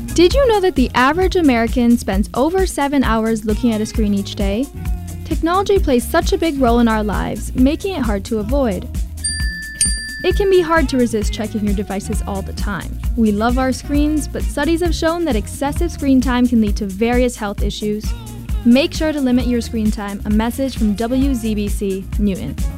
Did you know that the average American spends over 7 hours looking at a screen each day? Technology plays such a big role in our lives, making it hard to avoid. It can be hard to resist checking your devices all the time. We love our screens, but studies have shown that excessive screen time can lead to various health issues. Make sure to limit your screen time. A message from WZBC Newton.